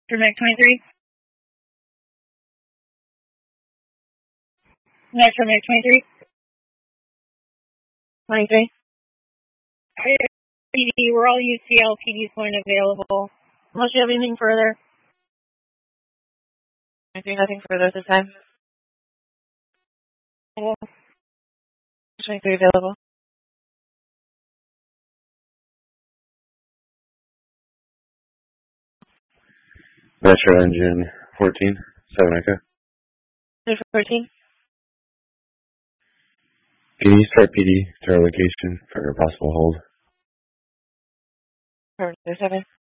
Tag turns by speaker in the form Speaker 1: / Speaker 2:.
Speaker 1: Mac 23. Metro Mac 23. 23. PD, we're all UCL. PD's going available. Unless you have anything further.
Speaker 2: I think nothing further this time. 23 available.
Speaker 3: Metro engine 14, 7 Echo.
Speaker 2: 14.
Speaker 3: Can you start PD to our location for a possible hold?
Speaker 2: Perfect. 7.